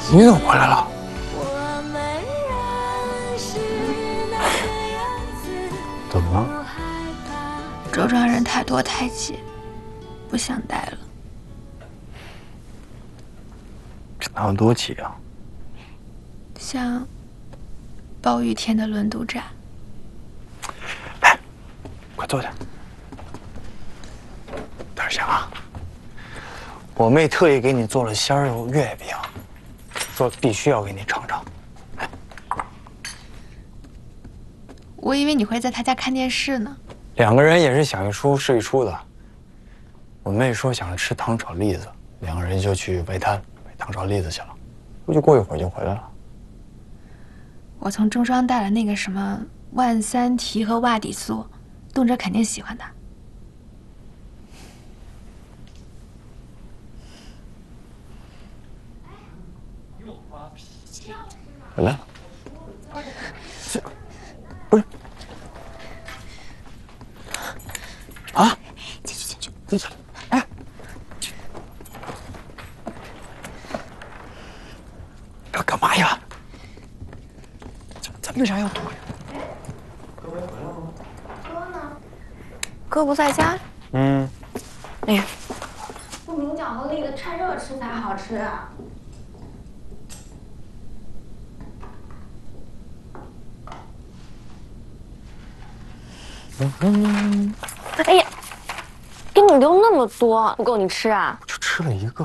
你怎么回来了？怎么了？ 周庄人太多太挤，不想待了。 这哪有多挤啊？ 像暴雨天的轮渡站。 来，快坐下。等下啊，我妹特意给你做了鲜肉月饼，说必须要给你尝尝。 我以为你会在他家看电视呢。 两个人也是想一出是一出的。我妹说想吃糖炒栗子，两个人就去外滩买糖炒栗子去了，估计过一会儿就回来了。 我从中庄带了那个什么万三蹄和袜底酥，动辄肯定喜欢的。 回来了。不是。啊！进去。哎，干嘛呀？咱为啥要躲呀？ 哥呢？哥不在家。哎呀，不明饺和栗子趁热吃才好吃啊。哎呀，给你留那么多，不够你吃啊？ 我就吃了一个。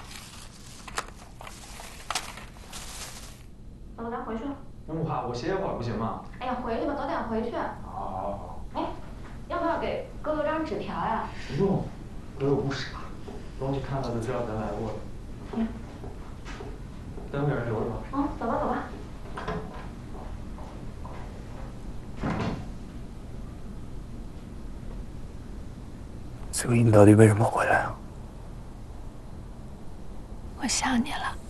走，咱回去了。 那我怕我歇一会儿不行吗？ 哎呀，回去吧，早点回去。 好。 哎，要不要给哥留张纸条呀？ 不用，哥又不傻，东西看到就知道咱来过了。单给人留着吧。 嗯，走吧，走吧。 所以你到底为什么回来啊？ 我想你了。